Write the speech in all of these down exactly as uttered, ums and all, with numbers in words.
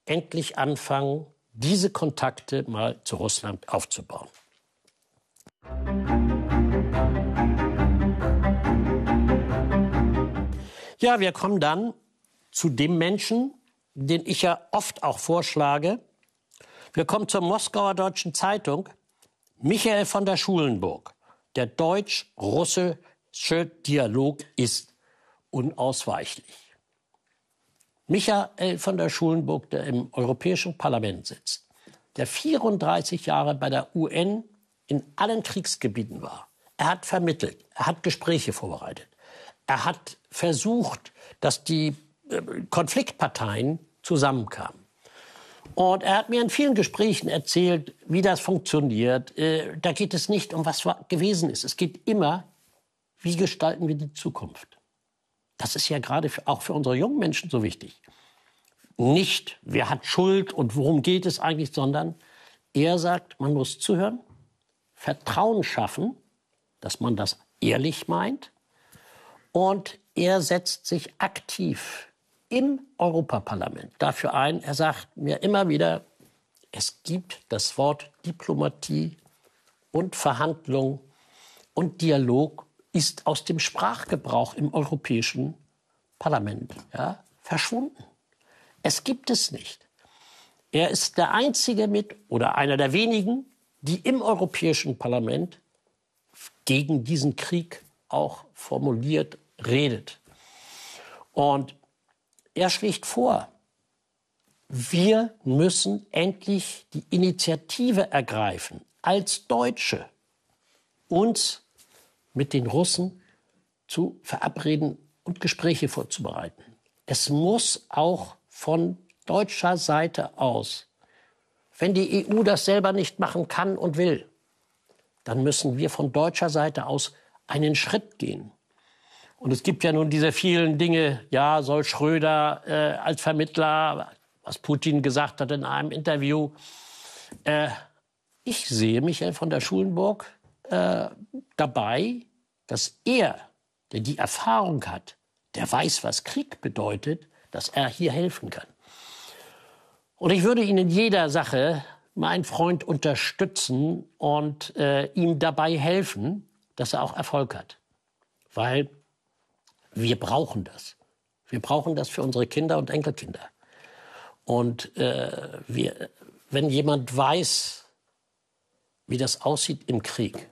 endlich anfangen, diese Kontakte mal zu Russland aufzubauen. Ja, wir kommen dann zu dem Menschen, den ich ja oft auch vorschlage. Wir kommen zur Moskauer Deutschen Zeitung. Michael von der Schulenburg. Der deutsch-russische Dialog ist unausweichlich. Michael von der Schulenburg, der im Europäischen Parlament sitzt, der vierunddreißig Jahre bei der U N in allen Kriegsgebieten war. Er hat vermittelt, er hat Gespräche vorbereitet. Er hat versucht, dass die äh, Konfliktparteien zusammenkamen. Und er hat mir in vielen Gesprächen erzählt, wie das funktioniert. Äh, da geht es nicht um, was gewesen ist. Es geht immer, wie gestalten wir die Zukunft. Das ist ja gerade für, auch für unsere jungen Menschen so wichtig. Nicht, wer hat Schuld und worum geht es eigentlich, sondern er sagt, man muss zuhören, Vertrauen schaffen, dass man das ehrlich meint. Und er setzt sich aktiv im Europaparlament dafür ein. Er sagt mir immer wieder, es gibt das Wort Diplomatie und Verhandlung und Dialog ist aus dem Sprachgebrauch im Europäischen Parlament ja, verschwunden. Es gibt es nicht. Er ist der Einzige mit oder einer der wenigen, die im Europäischen Parlament gegen diesen Krieg auch formuliert redet. Und er schlägt vor, wir müssen endlich die Initiative ergreifen, als Deutsche uns mit den Russen zu verabreden und Gespräche vorzubereiten. Es muss auch von deutscher Seite aus, wenn die E U das selber nicht machen kann und will, dann müssen wir von deutscher Seite aus einen Schritt gehen. Und es gibt ja nun diese vielen Dinge, ja, soll Schröder äh, als Vermittler, was Putin gesagt hat in einem Interview. Äh, ich sehe Michael von der Schulenburg äh, dabei, dass er, der die Erfahrung hat, der weiß, was Krieg bedeutet, dass er hier helfen kann. Und ich würde ihn in jeder Sache, mein Freund, unterstützen und äh, ihm dabei helfen, dass er auch Erfolg hat. Weil wir brauchen das. Wir brauchen das für unsere Kinder und Enkelkinder. Und äh, wir, wenn jemand weiß, wie das aussieht im Krieg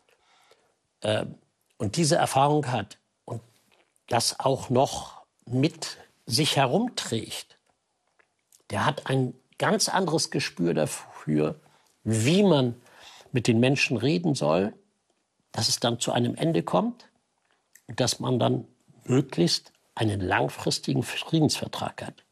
äh, und diese Erfahrung hat und das auch noch mit sich herumträgt, der hat ein ganz anderes Gespür dafür, wie man mit den Menschen reden soll, dass es dann zu einem Ende kommt und dass man dann möglichst einen langfristigen Friedensvertrag hat.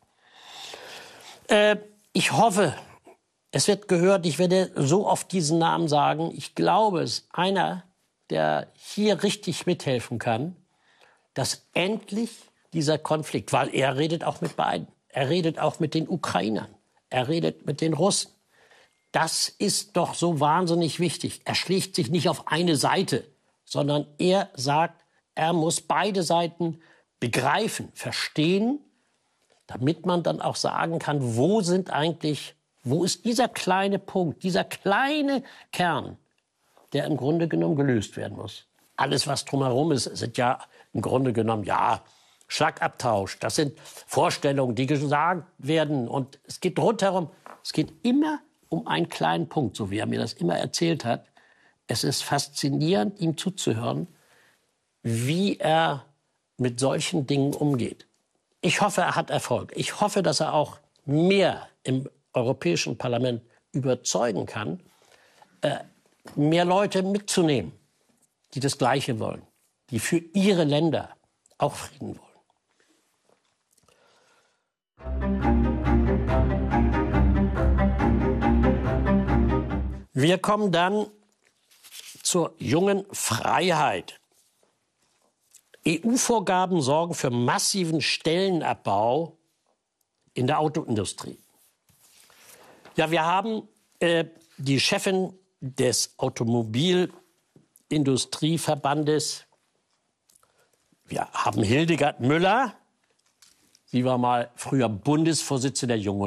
Äh, ich hoffe, es wird gehört, ich werde so oft diesen Namen sagen, ich glaube, es ist einer, der hier richtig mithelfen kann, dass endlich dieser Konflikt, weil er redet auch mit beiden, er redet auch mit den Ukrainern, er redet mit den Russen. Das ist doch so wahnsinnig wichtig. Er schlägt sich nicht auf eine Seite, sondern er sagt, er muss beide Seiten begreifen, verstehen, damit man dann auch sagen kann, wo sind eigentlich, wo ist dieser kleine Punkt, dieser kleine Kern, der im Grunde genommen gelöst werden muss. Alles, was drumherum ist, sind ja im Grunde genommen, ja, Schlagabtausch. Das sind Vorstellungen, die gesagt werden. Und es geht rundherum, es geht immer um einen kleinen Punkt, so wie er mir das immer erzählt hat. Es ist faszinierend, ihm zuzuhören, wie er mit solchen Dingen umgeht. Ich hoffe, er hat Erfolg. Ich hoffe, dass er auch mehr im Europäischen Parlament überzeugen kann, äh, mehr Leute mitzunehmen, die das Gleiche wollen, die für ihre Länder auch Frieden wollen. Wir kommen dann zur jungen Freiheit. E U-Vorgaben sorgen für massiven Stellenabbau in der Autoindustrie. Ja, wir haben äh, die Chefin des Automobilindustrieverbandes, wir haben Hildegard Müller, sie war mal früher Bundesvorsitzende der Jungen